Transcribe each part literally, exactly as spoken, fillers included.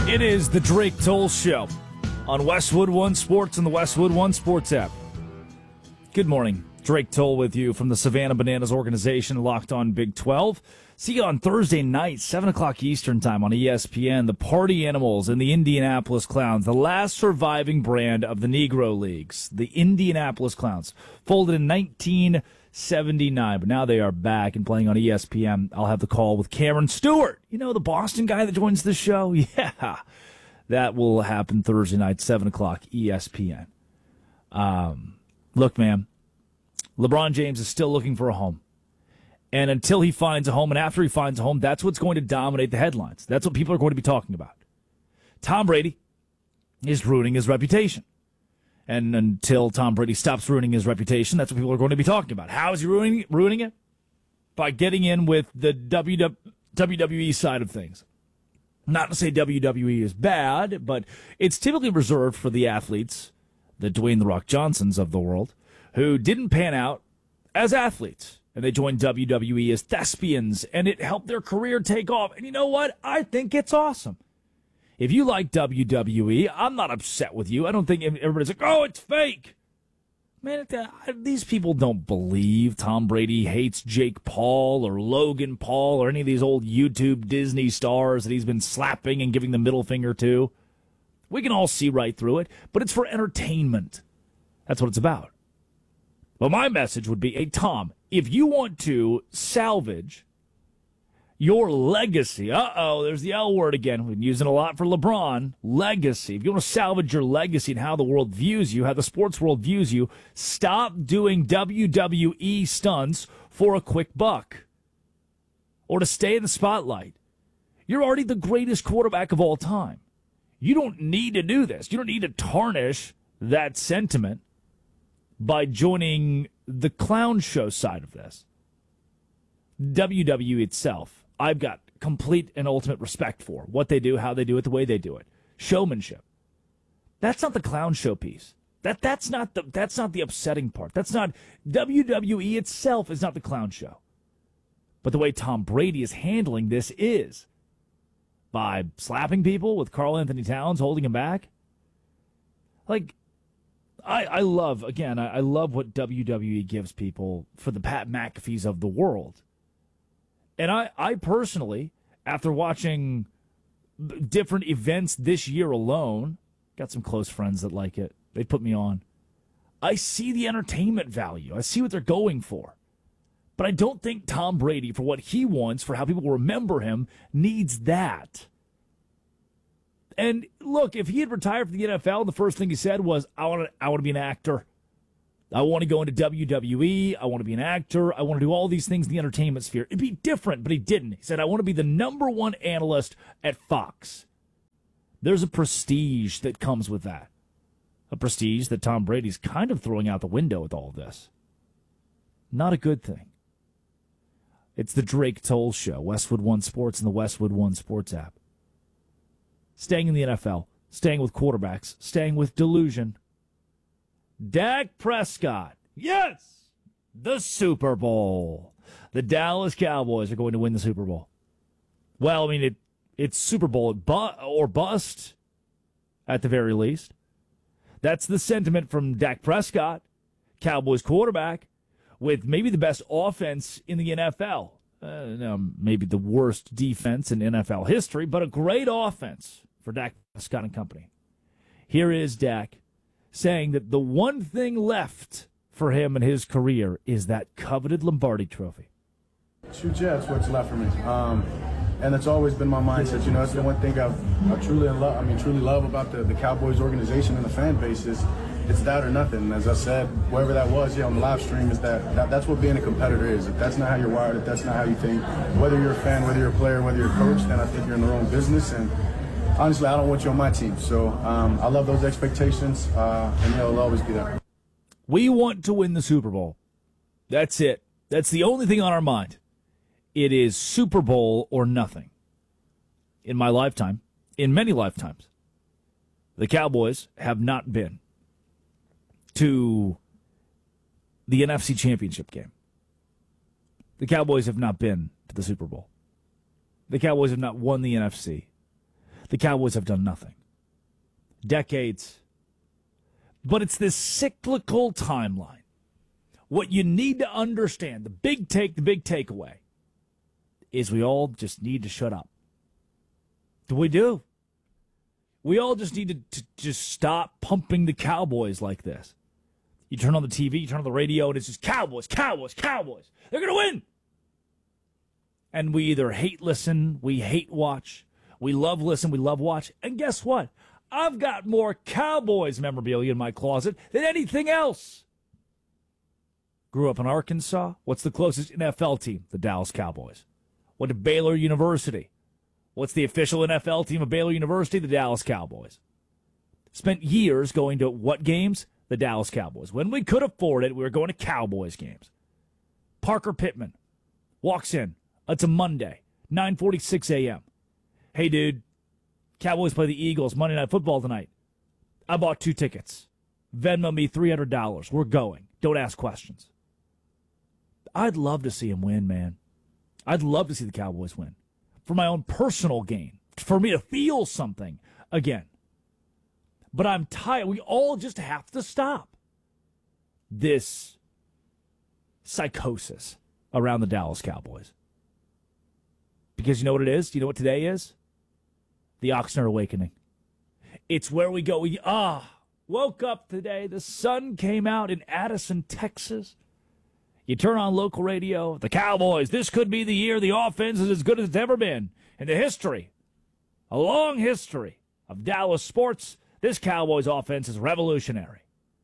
It is the Drake Toll Show on Westwood One Sports and the Westwood One Sports app. Good morning. Drake Toll with you from the Savannah Bananas organization, Locked On Big twelve. See you on Thursday night, seven o'clock Eastern time on E S P N. The Party Animals and the Indianapolis Clowns, the last surviving brand of the Negro Leagues. The Indianapolis Clowns, folded in nineteen seventy-nine, but now they are back and playing on E S P N. I'll have the call with Cameron Stewart. You know, the Boston guy that joins the show? Yeah. That will happen Thursday night, seven o'clock E S P N. Um, look, man, LeBron James is still looking for a home. And until he finds a home, and after he finds a home, that's what's going to dominate the headlines. That's what people are going to be talking about. Tom Brady is ruining his reputation. And until Tom Brady stops ruining his reputation, that's what people are going to be talking about. How is he ruining, ruining it? By getting in with the W W E side of things. Not to say W W E is bad, but it's typically reserved for the athletes, the Dwayne "The Rock" Johnsons of the world, who didn't pan out as athletes. And they joined W W E as thespians, and it helped their career take off. And you know what? I think it's awesome. If you like W W E, I'm not upset with you. I don't think everybody's like, oh, it's fake. Man, these people don't believe Tom Brady hates Jake Paul or Logan Paul or any of these old YouTube Disney stars that he's been slapping and giving the middle finger to. We can all see right through it, but it's for entertainment. That's what it's about. Well, my message would be, hey, Tom, if you want to salvage your legacy, uh-oh, there's the L word again. We've been using it a lot for LeBron. Legacy. If you want to salvage your legacy and how the world views you, how the sports world views you, stop doing W W E stunts for a quick buck or to stay in the spotlight. You're already the greatest quarterback of all time. You don't need to do this. You don't need to tarnish that sentiment by joining the clown show side of this. W W E itself, I've got complete and ultimate respect for what they do, how they do it, the way they do it. Showmanship. That's not the clown show piece. That that's not the that's not the upsetting part. That's not W W E itself is not the clown show. But the way Tom Brady is handling this is by slapping people with Karl Anthony Towns holding him back. Like, I, I love, again, I, I love what W W E gives people for the Pat McAfees of the world. And I, I personally, after watching different events this year alone, got some close friends that like it. They put me on. I see the entertainment value. I see what they're going for. But I don't think Tom Brady, for what he wants, for how people will remember him, needs that. And look, if he had retired from the N F L, the first thing he said was, I want to I want to be an actor. I want to go into W W E. I want to be an actor. I want to do all these things in the entertainment sphere. It'd be different, but he didn't. He said, I want to be the number one analyst at Fox. There's a prestige that comes with that. A prestige that Tom Brady's kind of throwing out the window with all of this. Not a good thing. It's the Drake Toll Show, Westwood One Sports and the Westwood One Sports app. Staying in the N F L, staying with quarterbacks, staying with delusion. Dak Prescott, yes, the Super Bowl. The Dallas Cowboys are going to win the Super Bowl. Well, I mean, it it's Super Bowl bu- or bust, at the very least. That's the sentiment from Dak Prescott, Cowboys quarterback, with maybe the best offense in the N F L. Uh, no, maybe the worst defense in N F L history, but a great offense for Dak Prescott and company. Here is Dak saying that the one thing left for him in his career is that coveted Lombardi trophy. Shoot, yeah, that's what's left for me. Um, and that's always been my mindset. You know, that's the one thing I've, I truly love. I mean, truly love about the, the Cowboys organization and the fan base is it's that or nothing. And as I said, wherever that was, yeah, on the live stream, is that, that that's what being a competitor is. If that's not how you're wired, if that's not how you think, whether you're a fan, whether you're a player, whether you're a coach, then I think you're in the wrong business. And honestly, I don't want you on my team. So um, I love those expectations, uh, and they'll always be there. We want to win the Super Bowl. That's it. That's the only thing on our mind. It is Super Bowl or nothing. In my lifetime, in many lifetimes, the Cowboys have not been to the N F C Championship game. The Cowboys have not been to the Super Bowl. The Cowboys have not won the N F C. The Cowboys have done nothing. Decades. But it's this cyclical timeline. What you need to understand, the big take, the big takeaway, is we all just need to shut up. Do we do? We all just need to, to just stop pumping the Cowboys like this. You turn on the T V, you turn on the radio, and it's just Cowboys, Cowboys, Cowboys. They're going to win. And we either hate listen, we hate watch, we love listen, we love watch. And guess what? I've got more Cowboys memorabilia in my closet than anything else. Grew up in Arkansas. What's the closest N F L team? The Dallas Cowboys. Went to Baylor University. What's the official N F L team of Baylor University? The Dallas Cowboys. Spent years going to what games? The Dallas Cowboys. When we could afford it, we were going to Cowboys games. Parker Pittman walks in. It's a Monday, nine forty-six a.m. Hey, dude, Cowboys play the Eagles Monday Night Football tonight. I bought two tickets. Venmo me three hundred dollars. We're going. Don't ask questions. I'd love to see him win, man. I'd love to see the Cowboys win. For my own personal gain. For me to feel something again. But I'm tired. We all just have to stop this psychosis around the Dallas Cowboys. Because you know what it is? You know what today is? The Oxnard Awakening. It's where we go. We, ah, woke up today. The sun came out in Addison, Texas. You turn on local radio. The Cowboys. This could be the year the offense is as good as it's ever been in the history. A long history of Dallas sports. This Cowboys offense is revolutionary.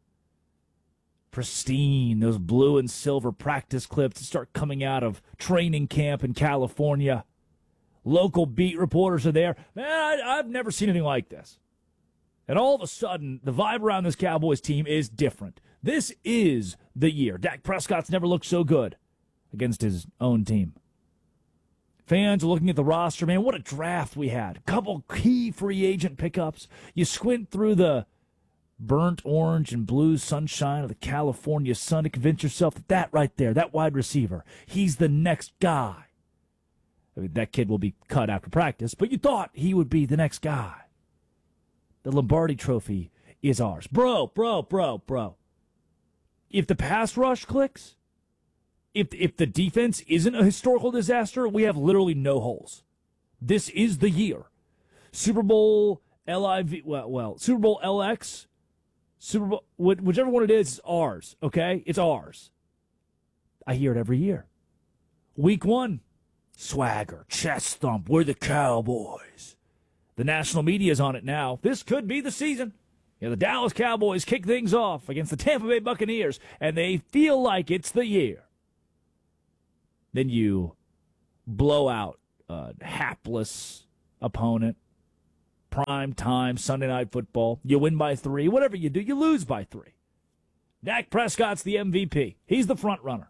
Pristine. Those blue and silver practice clips that start coming out of training camp in California. Local beat reporters are there. Man, I, I've never seen anything like this. And all of a sudden, the vibe around this Cowboys team is different. This is the year. Dak Prescott's never looked so good against his own team. Fans are looking at the roster. Man, what a draft we had. A couple key free agent pickups. You squint through the burnt orange and blue sunshine of the California sun to convince yourself that that right there, that wide receiver, he's the next guy. I mean, that kid will be cut after practice, but you thought he would be the next guy. The Lombardi Trophy is ours. Bro, bro, bro, bro. If the pass rush clicks, if if the defense isn't a historical disaster, we have literally no holes. This is the year. Super Bowl L I V, well, well Super Bowl L X, Super Bowl, whichever one it is, is ours, okay? It's ours. I hear it every year. Week one. Swagger, chest thump, we're the Cowboys. The national media's on it now. This could be the season. You know, the Dallas Cowboys kick things off against the Tampa Bay Buccaneers, and they feel like it's the year. Then you blow out a hapless opponent, prime time, Sunday Night Football. You win by three. Whatever you do, you lose by three. Dak Prescott's the M V P. He's the front runner.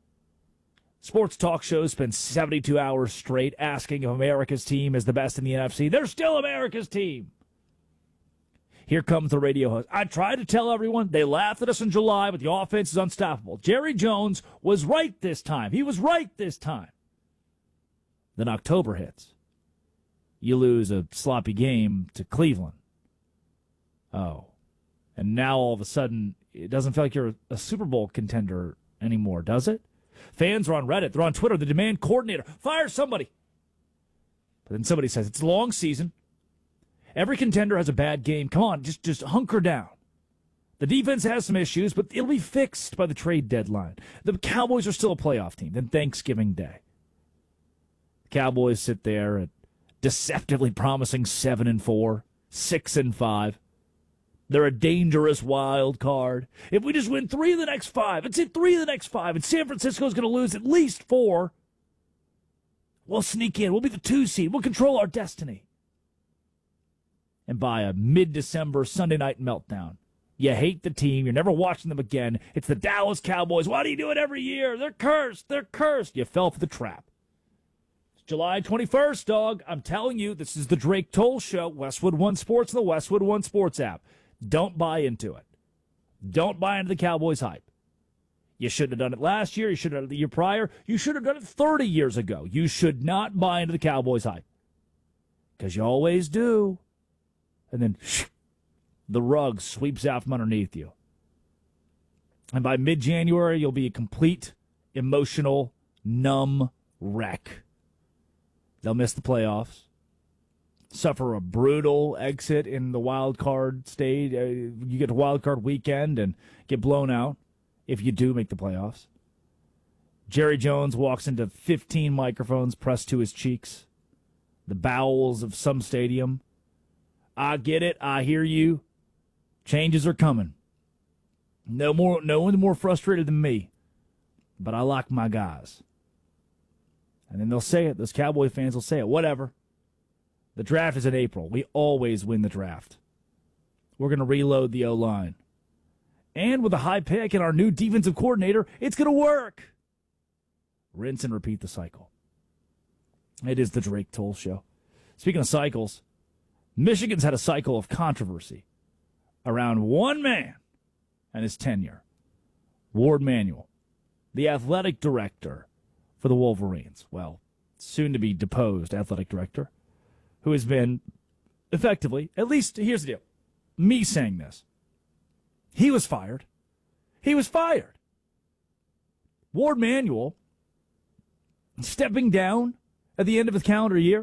Sports talk shows spend seventy-two hours straight asking if America's team is the best in the N F C. They're still America's team. Here comes the radio host. I tried to tell everyone. They laughed at us in July, but the offense is unstoppable. Jerry Jones was right this time. He was right this time. Then October hits. You lose a sloppy game to Cleveland. Oh. And now all of a sudden, it doesn't feel like you're a Super Bowl contender anymore, does it? Fans are on Reddit. They're on Twitter. The demand coordinator. Fire somebody. But then somebody says, it's a long season. Every contender has a bad game. Come on, just, just hunker down. The defense has some issues, but it'll be fixed by the trade deadline. The Cowboys are still a playoff team. Then Thanksgiving Day. The Cowboys sit there at deceptively promising seven and four, six and five. They're a dangerous wild card. If we just win three of the next five, it's in three of the next five, and San Francisco's going to lose at least four, we'll sneak in. We'll be the two seed. We'll control our destiny. And by a mid-December Sunday night meltdown, you hate the team. You're never watching them again. It's the Dallas Cowboys. Why do you do it every year? They're cursed. They're cursed. You fell for the trap. It's July twenty-first, dog. I'm telling you, this is the Drake Toll Show, Westwood One Sports and the Westwood One Sports app. Don't buy into it. Don't buy into the Cowboys hype. You shouldn't have done it last year. You should have done it the year prior. You should have done it thirty years ago. You should not buy into the Cowboys hype. because you always do. And then shh, the rug sweeps out from underneath you. And by mid-January, you'll be a complete, emotional, numb wreck. They'll miss the playoffs, suffer a brutal exit in the wild card stage. Uh, you get to wild card weekend and get blown out if you do make the playoffs. Jerry Jones walks into fifteen microphones pressed to his cheeks, the bowels of some stadium. I get it. I hear you. Changes are coming. No more. No one's more frustrated than me, but I like my guys. And then they'll say it. Those Cowboy fans will say it. Whatever. The draft is in April. We always win the draft. We're going to reload the O-line. And with a high pick and our new defensive coordinator, it's going to work. Rinse and repeat the cycle. It is the Drake Toll Show. Speaking of cycles, Michigan's had a cycle of controversy around one man and his tenure. Ward Manuel, the athletic director for the Wolverines. Well, soon to be deposed athletic director, who has been effectively, at least, here's the deal, me saying this, he was fired. He was fired. Ward Manuel stepping down at the end of his calendar year.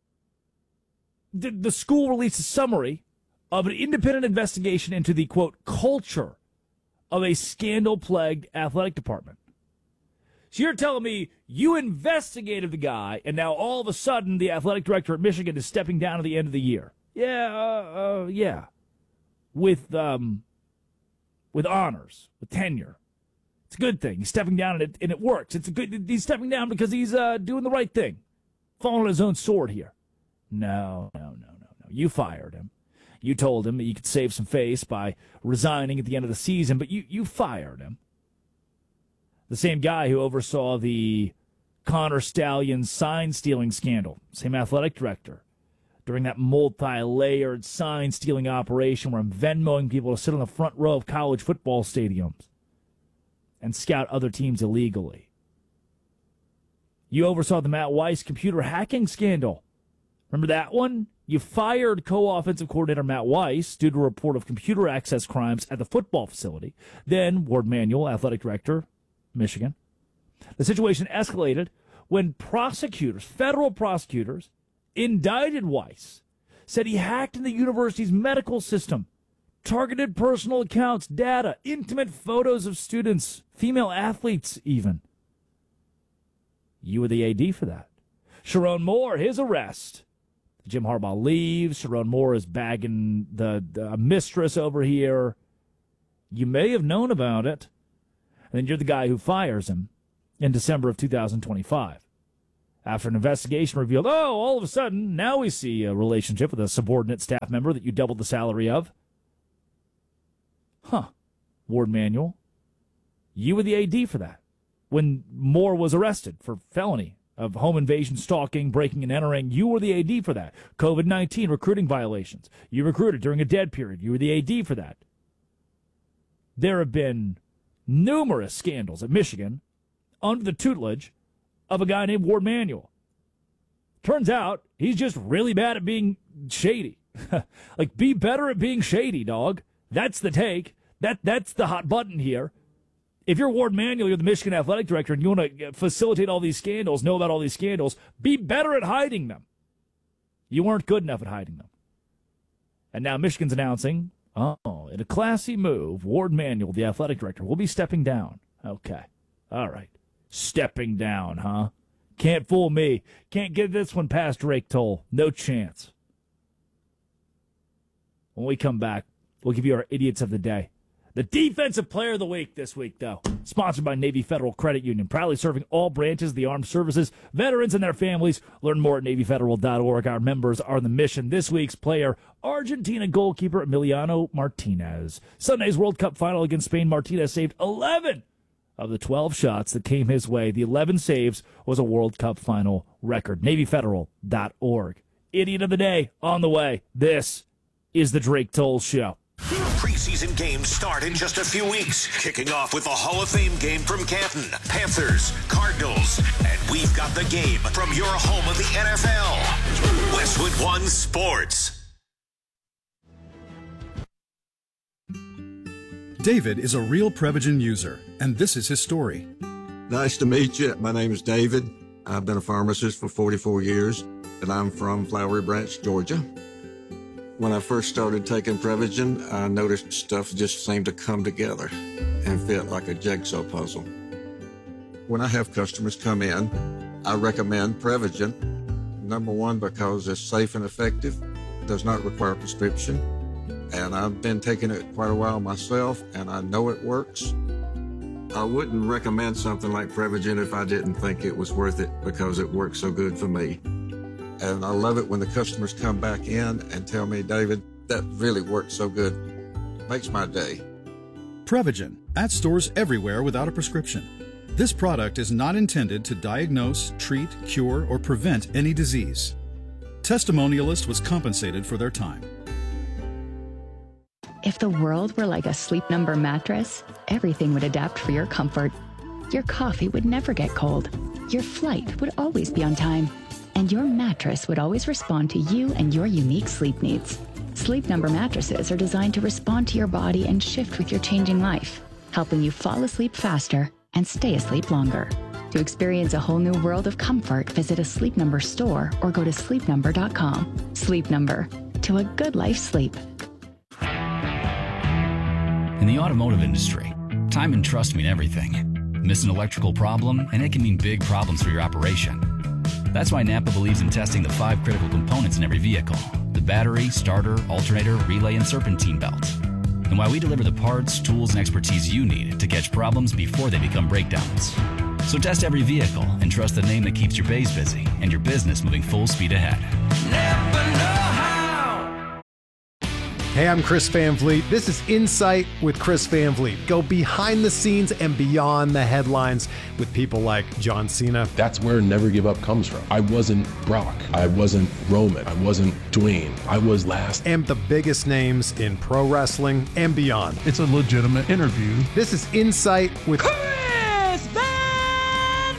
The, the school released a summary of an independent investigation into the, quote, culture of a scandal-plagued athletic department. So you're telling me you investigated the guy, and now all of a sudden the athletic director at Michigan is stepping down at the end of the year? Yeah, uh, uh, yeah. With um, with honors, with tenure. It's a good thing. He's stepping down, and it, and it works. It's a good. He's stepping down because he's uh, doing the right thing, following his own sword here. No, no, no, no, no. You fired him. You told him that you could save some face by resigning at the end of the season, but you, you fired him. The same guy who oversaw the Connor Stallion sign-stealing scandal, same athletic director, during that multi-layered sign-stealing operation where I'm Venmoing people to sit on the front row of college football stadiums and scout other teams illegally. You oversaw the Matt Weiss computer hacking scandal. Remember that one? You fired co-offensive coordinator Matt Weiss due to a report of computer access crimes at the football facility. Then Ward Manuel, athletic director, Michigan. The situation escalated when prosecutors, federal prosecutors, indicted Weiss, said he hacked in the university's medical system, targeted personal accounts, data, intimate photos of students, female athletes even. You were the A D for that. Sharon Moore, his arrest. Jim Harbaugh leaves. Sharon Moore is bagging the, the mistress over here. You may have known about it. And then you're the guy who fires him in December of two thousand twenty-five. After an investigation revealed, oh, all of a sudden, now we see a relationship with a subordinate staff member that you doubled the salary of. Huh. Ward Manuel, you were the A D for that when Moore was arrested for felony of home invasion, stalking, breaking and entering. You were the A D for that. COVID nineteen recruiting violations. You recruited during a dead period. You were the A D for that. There have been numerous scandals at Michigan under the tutelage of a guy named Ward Manuel. Turns out he's just really bad at being shady. Like, be better at being shady, dog. That's the take. That That's the hot button here. If you're Ward Manuel, you're the Michigan athletic director, and you want to facilitate all these scandals, know about all these scandals, be better at hiding them. You weren't good enough at hiding them. And now Michigan's announcing, oh, in a classy move, Ward Manuel, the athletic director, will be stepping down. Okay. All right. Stepping down, huh? Can't fool me. Can't get this one past Drake Toll. No chance. When we come back, we'll give you our idiots of the day. The Defensive Player of the Week this week, though. Sponsored by Navy Federal Credit Union. Proudly serving all branches of the armed services, veterans and their families. Learn more at Navy Federal dot org. Our members are the mission. This week's player, Argentina goalkeeper Emiliano Martinez. Sunday's World Cup final against Spain, Martinez saved eleven of the twelve shots that came his way. The eleven saves was a World Cup final record. Navy Federal dot org. Idiot of the day on the way. This is the Drake Toll Show. Preseason games start in just a few weeks, kicking off with the Hall of Fame game from Canton, Panthers, Cardinals, and we've got the game from your home of the N F L, Westwood One Sports. David is a real Prevagen user, and this is his story. Nice to meet you. My name is David. I've been a pharmacist for forty-four years, and I'm from Flowery Branch, Georgia. When I first started taking Prevagen, I noticed stuff just seemed to come together and fit like a jigsaw puzzle. When I have customers come in, I recommend Prevagen. Number one, because it's safe and effective, does not require a prescription, and I've been taking it quite a while myself, and I know it works. I wouldn't recommend something like Prevagen if I didn't think it was worth it because it works so good for me. And I love it when the customers come back in and tell me, David, that really works so good. It makes my day. Prevagen, at stores everywhere without a prescription. This product is not intended to diagnose, treat, cure, or prevent any disease. Testimonialist was compensated for their time. If the world were like a Sleep Number mattress, everything would adapt for your comfort. Your coffee would never get cold. Your flight would always be on time. And your mattress would always respond to you and your unique sleep needs. Sleep Number mattresses are designed to respond to your body and shift with your changing life, helping you fall asleep faster and stay asleep longer. To experience a whole new world of comfort, visit a Sleep Number store or go to sleep number dot com. Sleep Number, to a good life sleep. In the automotive industry, time and trust mean everything. Miss an electrical problem, and it can mean big problems for your operation. That's why Napa believes in testing the five critical components in every vehicle: the battery, starter, alternator, relay, and serpentine belt. And why we deliver the parts, tools, and expertise you need to catch problems before they become breakdowns. So test every vehicle and trust the name that keeps your bays busy and your business moving full speed ahead. Napa know-how. Hey, I'm Chris Van Vliet. This is Insight with Chris Van Vliet. Go behind the scenes and beyond the headlines with people like John Cena. That's where Never Give Up comes from. I wasn't Brock. I wasn't Roman. I wasn't Dwayne. I was last. And the biggest names in pro wrestling and beyond. It's a legitimate interview. This is Insight with Chris Van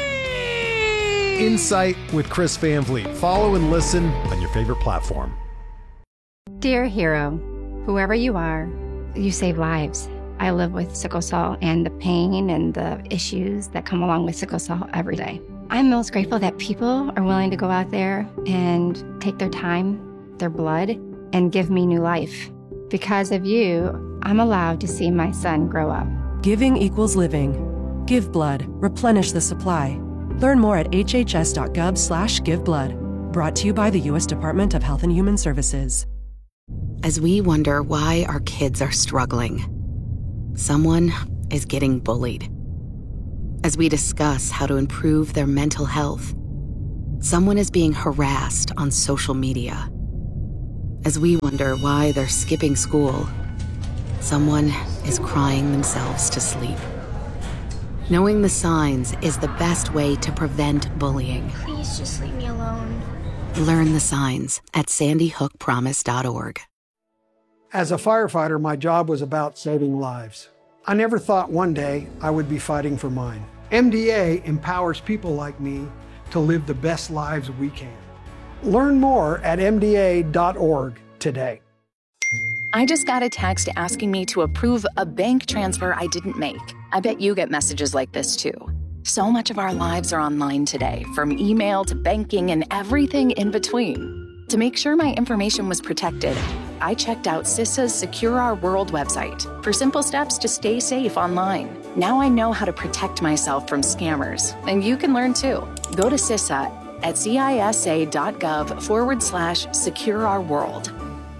Vliet. Insight with Chris Van Vliet. Follow and listen on your favorite platform. Dear hero, whoever you are, you save lives. I live with sickle cell and the pain and the issues that come along with sickle cell every day. I'm most grateful that people are willing to go out there and take their time, their blood, and give me new life. Because of you, I'm allowed to see my son grow up. Giving equals living. Give blood. Replenish the supply. Learn more at h h s dot gov slash give blood. Brought to you by the U S Department of Health and Human Services. As we wonder why our kids are struggling, someone is getting bullied. As we discuss how to improve their mental health, someone is being harassed on social media. As we wonder why they're skipping school, someone is crying themselves to sleep. Knowing the signs is the best way to prevent bullying. Please just leave me alone. Learn the signs at sandy hook promise dot org. As a firefighter, my job was about saving lives. I never thought one day I would be fighting for mine. M D A empowers people like me to live the best lives we can. Learn more at m d a dot org today. I just got a text asking me to approve a bank transfer I didn't make. I bet you get messages like this too. So much of our lives are online today, from email to banking and everything in between. To make sure my information was protected, I checked out CISA's Secure Our World website for simple steps to stay safe online. Now I know how to protect myself from scammers, and you can learn too. Go to CISA at cisa.gov forward slash secure our world.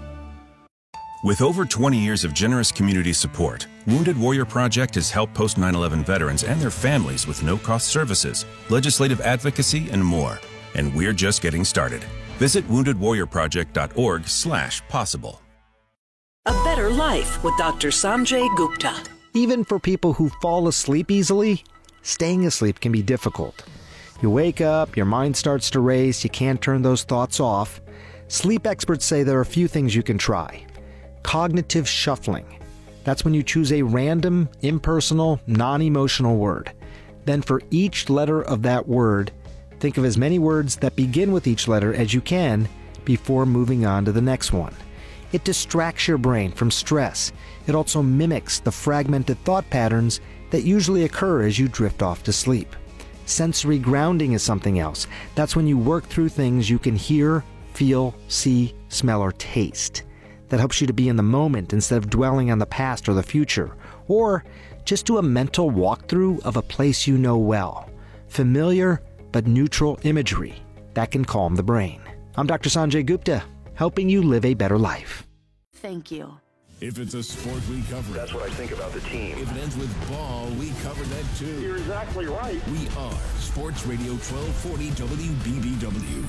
With over twenty years of generous community support, Wounded Warrior Project has helped post nine eleven veterans and their families with no-cost services, legislative advocacy, and more. And we're just getting started. Visit wounded warrior project dot org slash possible. A better life with Doctor Sanjay Gupta. Even for people who fall asleep easily, staying asleep can be difficult. You wake up, your mind starts to race, you can't turn those thoughts off. Sleep experts say there are a few things you can try. cognitive shuffling. That's when you choose a random, impersonal, non-emotional word. Then for each letter of that word, think of as many words that begin with each letter as you can before moving on to the next one. It distracts your brain from stress. It also mimics the fragmented thought patterns that usually occur as you drift off to sleep. Sensory grounding is something else. That's when you work through things you can hear, feel, see, smell, or taste. That helps you to be in the moment instead of dwelling on the past or the future. Or just do a mental walkthrough of a place you know well. Familiar but neutral imagery that can calm the brain. I'm Doctor Sanjay Gupta, helping you live a better life. Thank you. If it's a sport, we cover it. That's what I think about the team. If it ends with ball, we cover that too. You're exactly right. We are Sports Radio twelve forty W B B W.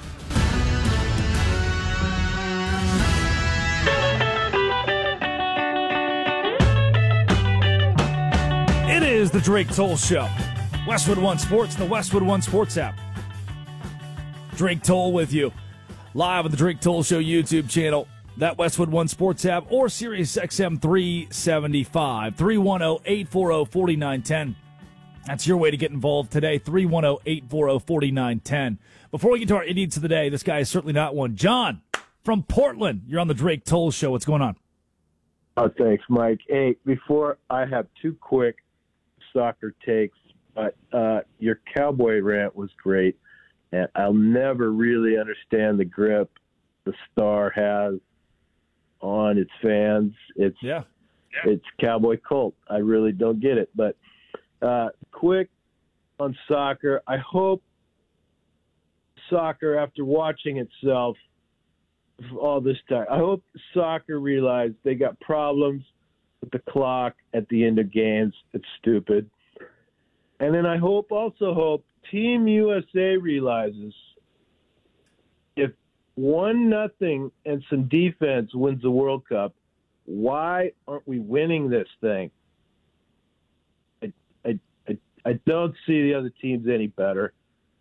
It is the Drake Toll Show. Westwood One Sports and the Westwood One Sports app. Drake Toll with you. Live on the Drake Toll Show YouTube channel, that Westwood One Sports app, or Sirius X M three seventy-five. three one zero, eight four zero, four nine one zero. That's your way to get involved today, three one zero, eight four zero, four nine one zero. Before we get to our idiots of the day, this guy is certainly not one. John from Portland, you're on the Drake Toll Show. What's going on? Oh, thanks, Mike. Hey, before I have two quick soccer takes, but uh, your Cowboy rant was great, and I'll never really understand the grip the Star has on its fans. It's yeah, it's Cowboy cult. I really don't get it. But uh, quick on soccer, I hope soccer, after watching itself all this time, I hope soccer realized they got problems with the clock at the end of games. It's stupid. And then I hope, also hope, Team U S A realizes if one nothing and some defense wins the World Cup, why aren't we winning this thing? I, I, I, I don't see the other teams any better.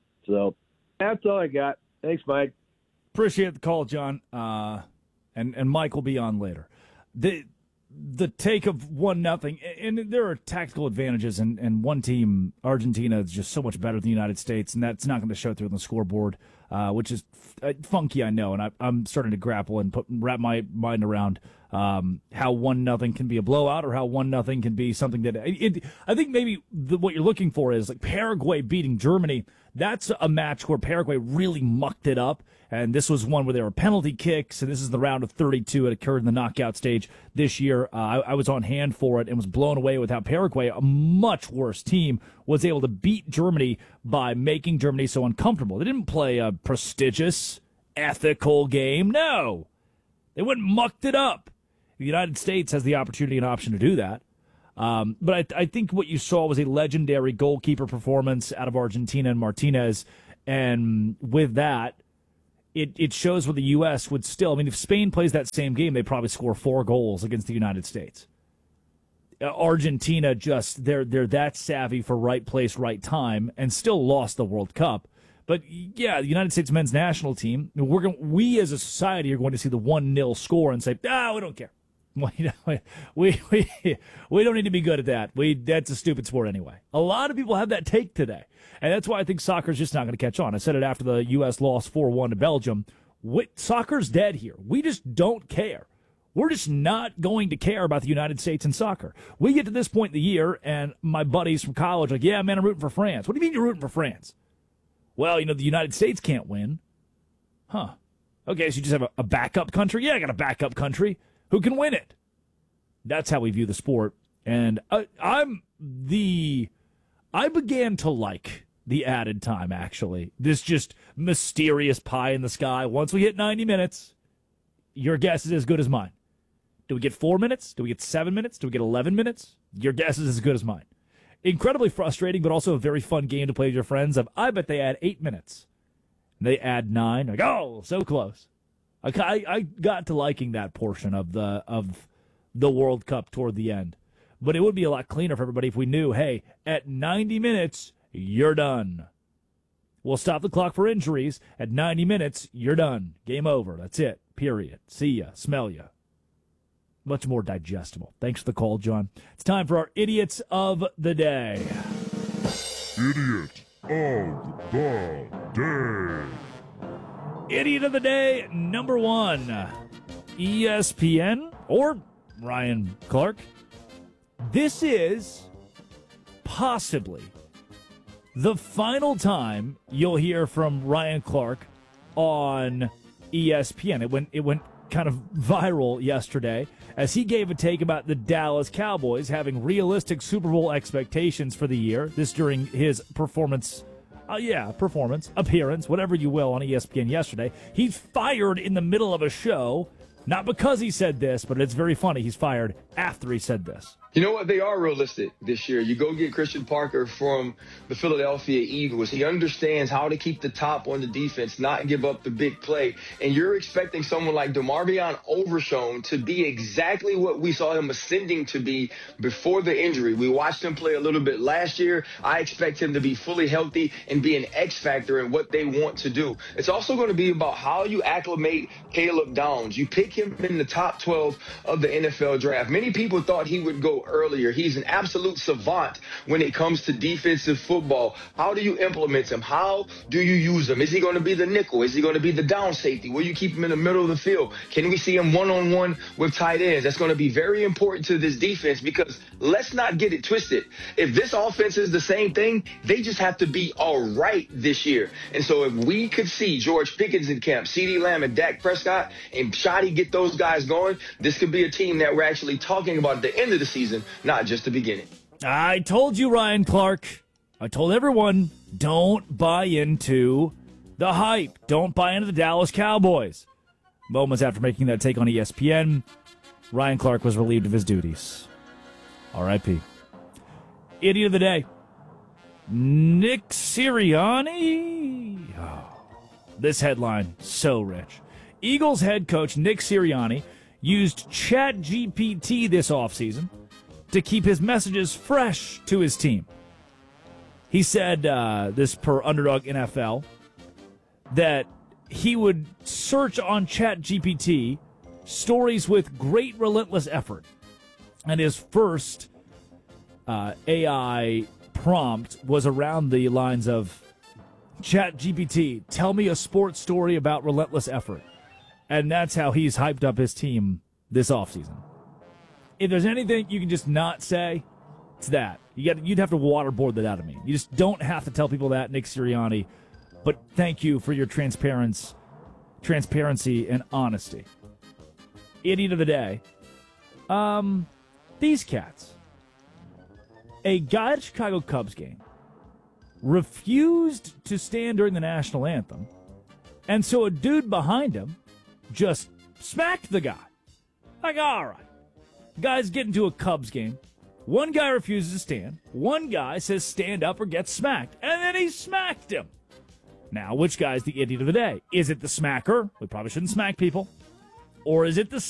So that's all I got. Thanks, Mike. Appreciate the call, John. Uh, and, and Mike will be on later. The the take of one nothing, and there are tactical advantages, and, and one team, Argentina, is just so much better than the United States, and that's not going to show through on the scoreboard, uh, which is f- funky, I know, and I, I'm starting to grapple and put, wrap my mind around um, how one nothing can be a blowout, or how one nothing can be something that it, it, I think maybe the, what you're looking for is like Paraguay beating Germany. That's a match where Paraguay really mucked it up. And this was one where there were penalty kicks, and this is the round of thirty-two. It occurred in the knockout stage this year. Uh, I, I was on hand for it and was blown away with how Paraguay, a much worse team, was able to beat Germany by making Germany so uncomfortable. They didn't play a prestigious, ethical game. No. They went and mucked it up. The United States has the opportunity and option to do that. Um, but I, I think what you saw was a legendary goalkeeper performance out of Argentina and Martinez. And with that, It it shows where the U S would still, I mean, if Spain plays that same game, they probably score four goals against the United States. Uh, Argentina just, they're they're that savvy for right place, right time, and still lost the World Cup. But yeah, the United States men's national team, we're going, we as a society are going to see the one nil score and say, ah, we don't care. We, we, we, we don't need to be good at that. We That's a stupid sport anyway. A lot of people have that take today. And that's why I think soccer's just not going to catch on. I said it after the U S lost four one to Belgium. We, soccer's dead here. We just don't care. We're just not going to care about the United States in soccer. We get to this point in the year, and my buddies from college are like, yeah, man, I'm rooting for France. What do you mean you're rooting for France? Well, you know, the United States can't win. Huh. Okay, so you just have a, a backup country? Yeah, I got a backup country. Who can win it? That's how we view the sport. And I, I'm the... I began to like the added time, actually. This just mysterious pie in the sky. Once we hit ninety minutes, your guess is as good as mine. Do we get four minutes? Do we get seven minutes? Do we get eleven minutes? Your guess is as good as mine. Incredibly frustrating, but also a very fun game to play with your friends. Of I bet they add eight minutes. They add nine. Like, oh, so close. I, I, I got to liking that portion of the of the World Cup toward the end. But it would be a lot cleaner for everybody if we knew, hey, at ninety minutes, you're done. We'll stop the clock for injuries. At ninety minutes, you're done. Game over. That's it. Period. See ya. Smell ya. much more digestible. Thanks for the call, John. It's time for our Idiots of the Day. Idiot of the Day. Idiot of the Day, number one. E S P N or Ryan Clark. This is possibly the final time you'll hear from Ryan Clark on E S P N. It went it went kind of viral yesterday as he gave a take about the Dallas Cowboys having realistic Super Bowl expectations for the year. This during his performance, uh, yeah, performance, appearance, whatever you will, on E S P N yesterday. He's fired in the middle of a show, not because he said this, but it's very funny. He's fired after he said this. You know what? They are realistic this year. You go get Christian Parker from the Philadelphia Eagles. He understands how to keep the top on the defense, not give up the big play. And you're expecting someone like DeMarvion Overshown to be exactly what we saw him ascending to be before the injury. We watched him play a little bit last year. I expect him to be fully healthy and be an X factor in what they want to do. It's also going to be about how you acclimate Caleb Downs. You pick him in the top twelve of the N F L draft. Many people thought he would go earlier. He's an absolute savant when it comes to defensive football. How do you implement him? How do you use him? Is he going to be the nickel? Is he going to be the down safety? Will you keep him in the middle of the field? Can we see him one-on-one with tight ends? That's going to be very important to this defense because let's not get it twisted. If this offense is the same thing, they just have to be all right this year. And so if we could see George Pickens in camp, CeeDee Lamb and Dak Prescott and Shoddy get those guys going, this could be a team that we're actually talking about at the end of the season, not just the beginning. I told you, Ryan Clark. I told everyone, don't buy into the hype. Don't buy into the Dallas Cowboys. Moments after making that take on E S P N, Ryan Clark was relieved of his duties. R I P Idiot of the Day. Nick Sirianni. Oh, this headline, so rich. Eagles head coach Nick Sirianni used ChatGPT this offseason to keep his messages fresh to his team. He said, uh, this per Underdog N F L, that he would search on ChatGPT stories with great relentless effort. And his first uh, A I prompt was around the lines of, ChatGPT, tell me a sports story about relentless effort. And that's how he's hyped up his team this offseason. If there's anything you can just not say, it's that. You got, you'd have to waterboard that out of me. You just don't have to tell people that, Nick Sirianni. But thank you for your transparency, transparency and honesty. Idiot of the Day. Um, these cats. A guy at a Chicago Cubs game refused to stand during the national anthem, and so a dude behind him just smacked the guy. Like, all right. Guys get into a Cubs game. One guy refuses to stand. One guy says stand up or get smacked. And then he smacked him. Now, which guy's the idiot of the day? Is it the smacker? We probably shouldn't smack people. Or is it the